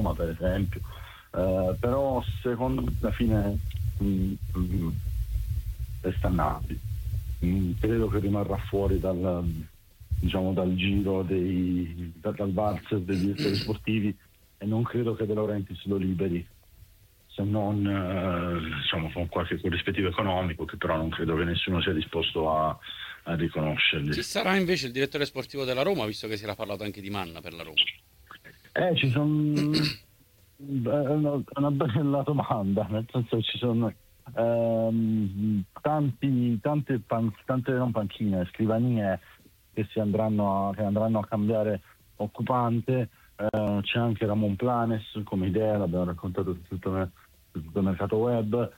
Roma, per esempio. Però secondo me alla fine resta Napoli. Credo che rimarrà fuori dal giro dal valzer dei direttori sportivi, e non credo che De Laurentiis lo liberi, se non con qualche corrispettivo economico, che però non credo che nessuno sia disposto a riconoscergli. Chi sarà invece il direttore sportivo della Roma, visto che si era parlato anche di Manna per la Roma? Ci sono è una bella domanda, nel senso che ci sono tante non panchine, scrivanie che andranno a cambiare occupante. C'è anche Ramon Planes come idea, l'abbiamo raccontato su tutto il mercato web.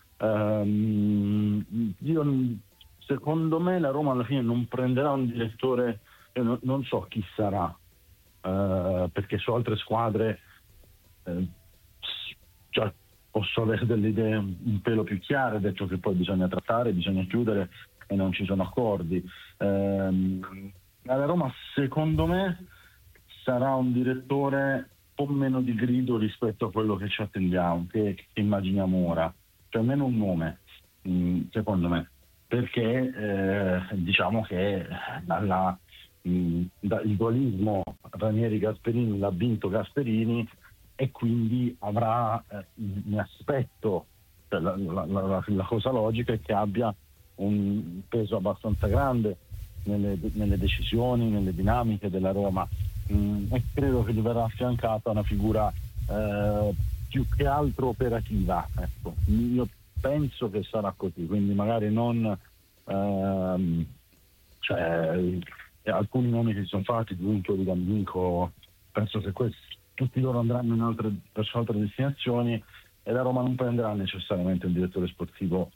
Secondo me la Roma alla fine non prenderà un direttore, non so chi sarà, perché su altre squadre già posso avere delle idee un pelo più chiare, detto che poi bisogna trattare, bisogna chiudere e non ci sono accordi. Alla Roma secondo me sarà un direttore un po' meno di grido rispetto a quello che ci attendiamo, che immaginiamo ora, cioè almeno un nome, secondo me, perché diciamo che il dualismo Ranieri-Gasperini l'ha vinto Gasperini, e quindi avrà, mi aspetto, la cosa logica è che abbia un peso abbastanza grande nelle decisioni, nelle dinamiche della Roma, e credo che gli verrà affiancata una figura più che altro operativa, ecco. Io penso che sarà così, quindi magari non alcuni nomi che si sono fatti, Dunque, di D'Amico, penso che tutti loro andranno verso altre destinazioni, e la Roma non prenderà necessariamente un direttore sportivo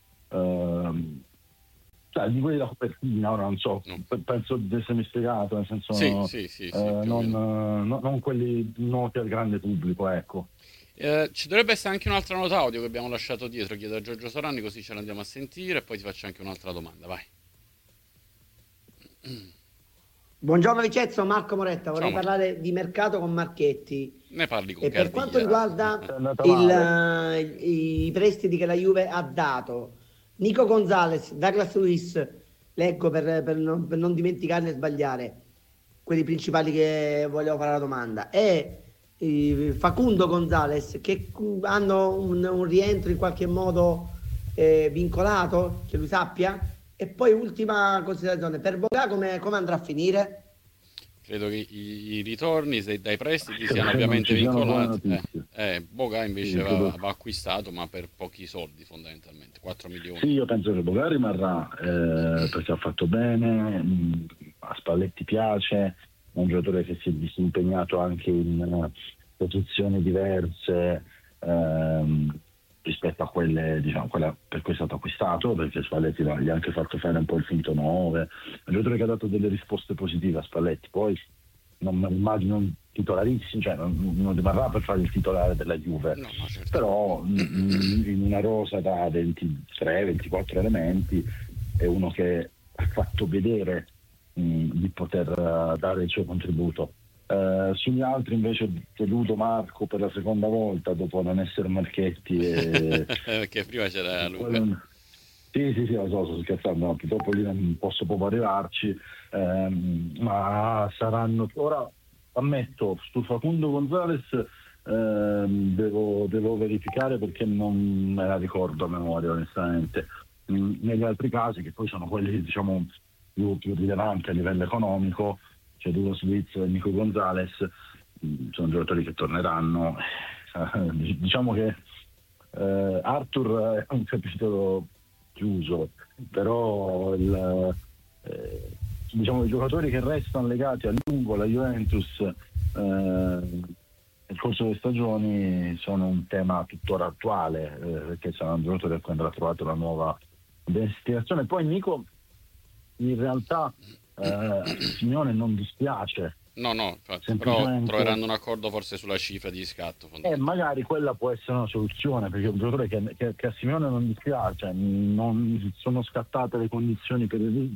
di quelli da copertina. Ora non so, penso di essermi spiegato, nel senso Sì, più o meno. non quelli noti al grande pubblico, ecco. Ci dovrebbe essere anche un'altra nota audio che abbiamo lasciato dietro, chiedo a Giorgio Sorani, così ce l'andiamo a sentire e poi ti faccio anche un'altra domanda, vai. Buongiorno Vincenzo, Marco Moretta, vorrei Ciao Marco. parlare di mercato con Marchetti. Ne parli con E per quanto Cardiglia. riguarda i prestiti che la Juve ha dato, Nico Gonzalez, Douglas Luiz, leggo per non dimenticarne e sbagliare quelli principali che volevo fare la domanda, e Facundo Gonzalez, che hanno un rientro in qualche modo vincolato, che lui sappia. E poi ultima considerazione, per Boga come andrà a finire? Credo che i ritorni dai prestiti siano ovviamente vincolati. Boga invece va acquistato, ma per pochi soldi, fondamentalmente 4 milioni. Sì, io penso che Boga rimarrà, perché ha fatto bene, a Spalletti piace, è un giocatore che si è disimpegnato anche in posizioni diverse rispetto a quelle, quella per cui è stato acquistato, perché Spalletti gli ha anche fatto fare un po' il finto 9, è un giocatore che ha dato delle risposte positive a Spalletti. Poi non mi immagino un titolarissimo, cioè non rimarrà per fare il titolare della Juve, certo. Però in una rosa da 23-24 elementi è uno che ha fatto vedere di poter dare il suo contributo. Sugli altri invece deludo Marco per la seconda volta, dopo non essere Marchetti perché prima c'era Luca. Sì, lo so, sto scherzando, no, purtroppo lì non posso proprio arrivarci, ma saranno, ora ammetto, su Facundo Gonzalez devo verificare, perché non me la ricordo a memoria, onestamente. Negli altri casi, che poi sono quelli più rilevanti a livello economico, c'è Douglas Luiz e Nico Gonzalez, sono giocatori che torneranno. Diciamo che Arthur è un capitolo chiuso, però i giocatori che restano legati a lungo alla Juventus nel corso delle stagioni sono un tema tuttora attuale, perché sarà un giocatore che andrà trovato la nuova destinazione. Poi Nico, in realtà Simeone non dispiace. No, infatti, però troveranno un accordo forse sulla cifra di riscatto. Magari quella può essere una soluzione, perché è un giocatore che a Simeone non dispiace, non sono scattate le condizioni per il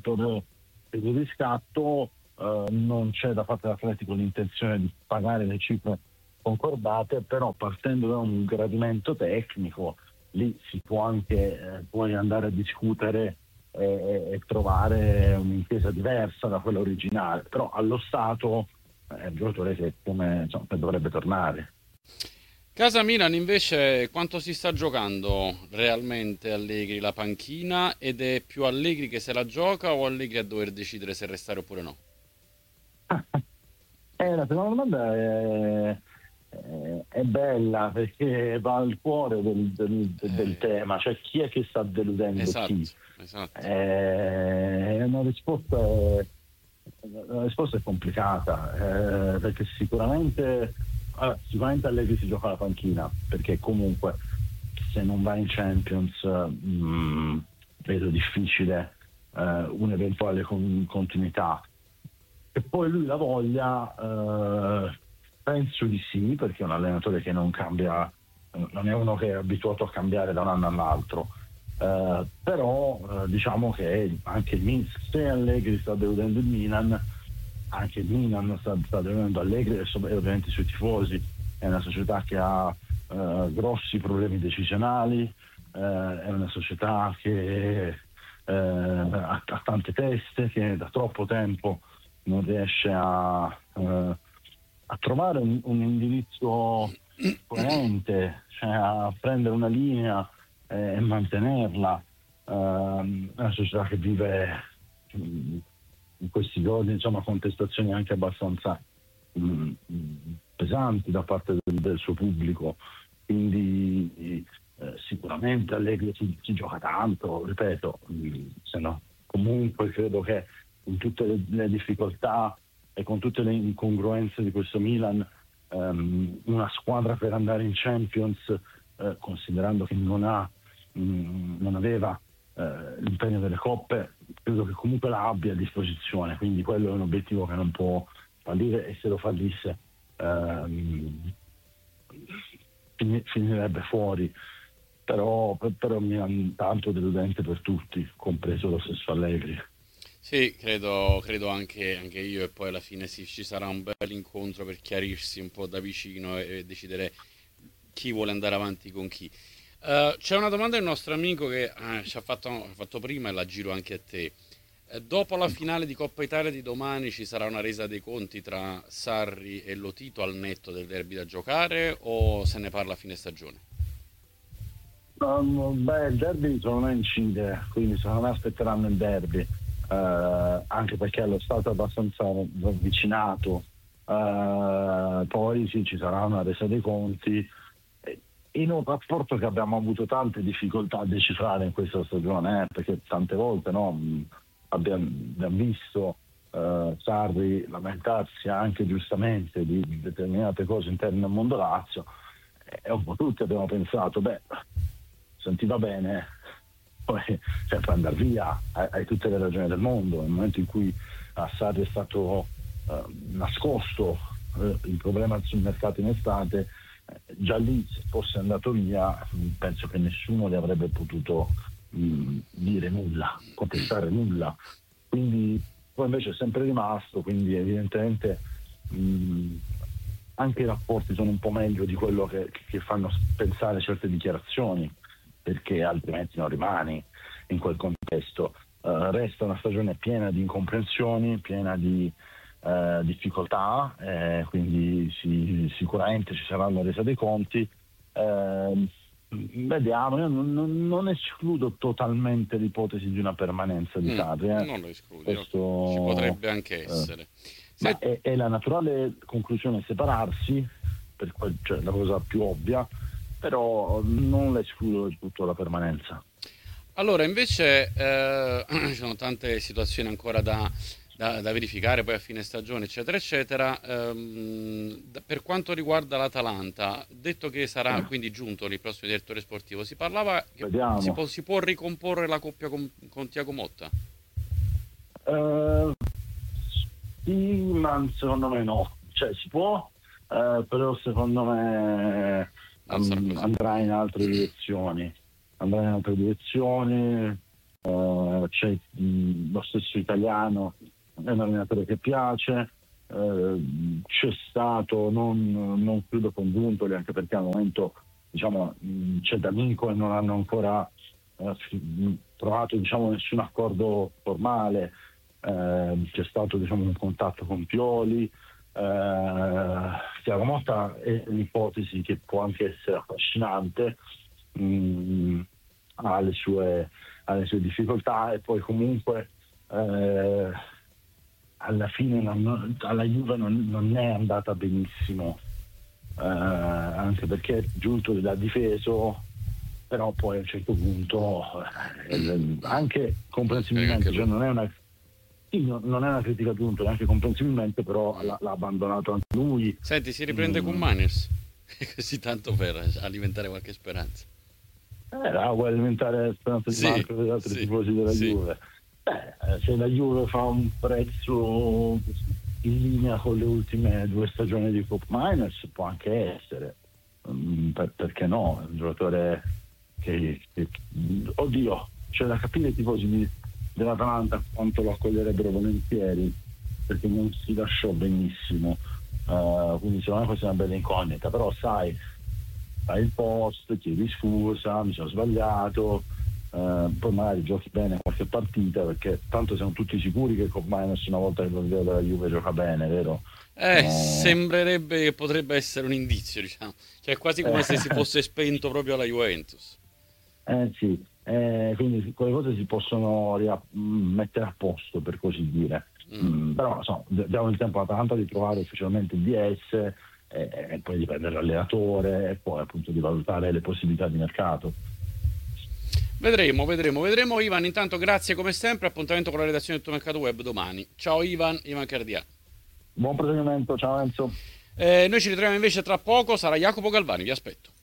riscatto, non c'è da parte dell'Atletico l'intenzione di pagare le cifre concordate, però partendo da un gradimento tecnico lì si può anche poi andare a discutere e trovare un'intesa diversa da quella originale, però allo stato è un giocatore che dovrebbe tornare. Casa Milan invece, quanto si sta giocando realmente Allegri la panchina, ed è più Allegri che se la gioca o Allegri a dover decidere se restare oppure no? La seconda domanda è bella perché va al cuore del tema, cioè chi è che sta deludendo Esatto, chi? esatto. Una risposta è complicata, perché sicuramente Allegri si gioca la panchina, perché comunque se non va in Champions vedo difficile un'eventuale continuità. E poi lui la voglia, penso di sì, perché è un allenatore che non cambia, non è uno che è abituato a cambiare da un anno all'altro. Però diciamo che anche il Milan, se Allegri sta deludendo il Milan, anche il Milan sta deludendo Allegri e ovviamente i suoi tifosi. È una società che ha grossi problemi decisionali, è una società che ha tante teste, che da troppo tempo non riesce a trovare un indirizzo coerente, cioè a prendere una linea e mantenerla. È una società che vive in questi giorni contestazioni anche abbastanza pesanti da parte del suo pubblico, quindi sicuramente Allegri si gioca tanto, ripeto, se no comunque credo che con tutte le difficoltà e con tutte le incongruenze di questo Milan, una squadra per andare in Champions, considerando che non aveva l'impegno delle coppe, credo che comunque la abbia a disposizione, quindi quello è un obiettivo che non può fallire, e se lo fallisse finirebbe fuori. Però Milan tanto deludente per tutti, compreso lo stesso Allegri. Sì, credo anche io, e poi alla fine ci sarà un bel incontro per chiarirsi un po' da vicino e decidere chi vuole andare avanti con chi. C'è una domanda del nostro amico che ci ha fatto prima, e la giro anche a te. Dopo la finale di Coppa Italia di domani ci sarà una resa dei conti tra Sarri e Lotito al netto del derby da giocare, o se ne parla a fine stagione? Il derby secondo me incide, quindi secondo me aspetteranno il derby. Anche perché allo stato è abbastanza avvicinato, poi sì, ci sarà una resa dei conti in un rapporto che abbiamo avuto tante difficoltà a decifrare in questa stagione, perché tante volte abbiamo visto Sarri lamentarsi anche giustamente di determinate cose interne al mondo Lazio, e un po' tutti abbiamo pensato sentiva bene, poi puoi andare via, hai tutte le ragioni del mondo. Nel momento in cui a Sarri è stato nascosto il problema sul mercato in estate, già lì, se fosse andato via, penso che nessuno le avrebbe potuto dire nulla, contestare nulla. Quindi poi invece è sempre rimasto, quindi evidentemente anche i rapporti sono un po' meglio di quello che fanno pensare certe dichiarazioni, perché altrimenti non rimani in quel contesto. Resta una stagione piena di incomprensioni, piena di difficoltà, quindi sicuramente ci saranno resa dei conti. Vediamo, io non escludo totalmente l'ipotesi di una permanenza di Sarri. Non lo escludo, ci potrebbe anche essere. Ma è la naturale conclusione separarsi, cioè la cosa più ovvia, però non la escludo del tutto la permanenza. Allora, invece ci sono tante situazioni ancora da verificare poi a fine stagione, eccetera eccetera. Per quanto riguarda l'Atalanta, detto che sarà quindi giunto il prossimo direttore sportivo, si parlava che si può ricomporre la coppia con Thiago Motta? Sì, ma secondo me no, cioè si può, però secondo me andrà in altre direzioni. C'è lo stesso italiano, è un allenatore che piace, c'è stato, non chiudo con Giuntoli, anche perché al momento diciamo c'è D'Amico e non hanno ancora trovato diciamo nessun accordo formale. C'è stato diciamo un contatto con Pioli. Thiago Motta è un'ipotesi che può anche essere affascinante, ha le sue difficoltà, e poi comunque alla fine alla Juve non è andata benissimo, anche perché Giuntoli l'ha difeso, però poi a un certo punto anche comprensibilmente, cioè non è una critica a Giuntoli, anche comprensibilmente, però l'ha abbandonato anche lui. Senti, si riprende con Miners così tanto per alimentare qualche speranza. Vuoi alimentare speranza di Marco e degli altri tifosi della Juve? Se la Juve fa un prezzo in linea con le ultime 2 stagioni di Cop Miners, può anche essere, perché no? È un giocatore che oddio, c'è da capire i tifosi dell'Atalanta quanto lo accoglierebbero volentieri, perché non si lasciò benissimo, quindi secondo me questa è una bella incognita. Però sai, fai il post, chiedi scusa, mi sono sbagliato, poi magari giochi bene qualche partita, perché tanto siamo tutti sicuri che con Minus una volta che lo vedo della Juve gioca bene, vero? Sembrerebbe che potrebbe essere un indizio, diciamo, cioè quasi come se si fosse spento proprio alla Juventus. Sì, quindi quelle cose si possono mettere a posto, per così dire. Però insomma, diamo il tempo all'Atalanta di trovare ufficialmente il DS, e poi dipende dall'allenatore, e poi appunto di valutare le possibilità di mercato. Vedremo. Ivan, intanto grazie come sempre, appuntamento con la redazione del tuo mercato web domani. Ciao Ivan Cardia. Buon proseguimento, ciao Enzo. Noi ci ritroviamo invece tra poco, sarà Jacopo Galvani, vi aspetto.